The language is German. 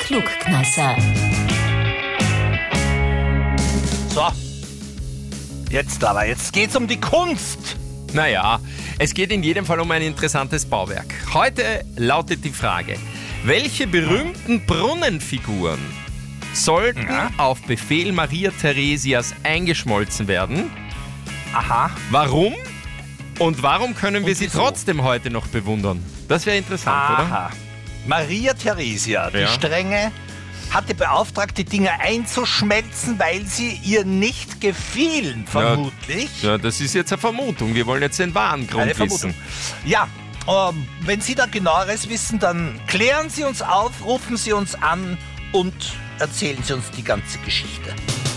Klugkneisser. So, jetzt geht's um die Kunst. Naja, es geht in jedem Fall um ein interessantes Bauwerk. Heute lautet die Frage, welche berühmten Brunnenfiguren sollten auf Befehl Maria Theresias eingeschmolzen werden? Aha. Warum? Und warum können wir Und sie wieso? trotzdem heute noch bewundern? Das wäre interessant, oder? Aha. Maria Theresia, die Ja. Strenge, hatte beauftragt, die Dinger einzuschmelzen, weil sie ihr nicht gefielen, vermutlich. Ja, das ist jetzt eine Vermutung. Wir wollen jetzt den wahren Grund Eine Vermutung. wissen. Ja, wenn Sie da Genaueres wissen, dann klären Sie uns auf, rufen Sie uns an und erzählen Sie uns die ganze Geschichte.